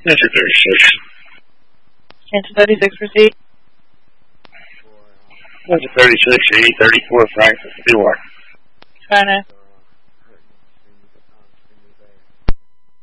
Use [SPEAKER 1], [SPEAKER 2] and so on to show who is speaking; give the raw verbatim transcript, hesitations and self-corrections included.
[SPEAKER 1] Answer thirty-six.
[SPEAKER 2] Answer thirty-six, proceed.
[SPEAKER 1] Answer thirty-six, eight thirty-four, Franklin, Stewart.
[SPEAKER 2] China.